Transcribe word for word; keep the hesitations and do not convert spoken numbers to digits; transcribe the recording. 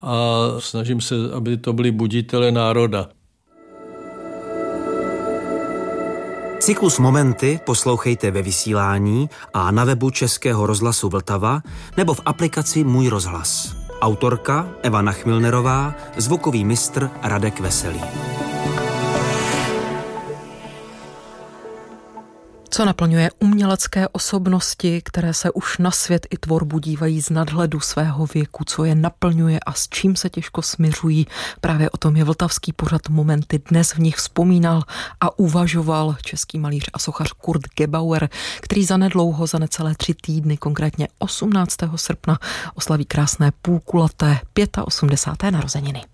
a snažím se, aby to byli buditele národa. Cyklus Momenty poslouchejte ve vysílání a na webu Českého rozhlasu Vltava nebo v aplikaci Můj rozhlas. Autorka Eva Nachmilnerová, zvukový mistr Radek Veselý. Co naplňuje umělecké osobnosti, které se už na svět i tvorbu dívají z nadhledu svého věku, co je naplňuje a s čím se těžko smiřují. Právě o tom je vltavský pořad Momenty. Dnes v nich vzpomínal a uvažoval český malíř a sochař Kurt Gebauer, který zanedlouho za necelé tři týdny, konkrétně osmnáctého srpna, oslaví krásné půlkulaté osmdesáté narozeniny.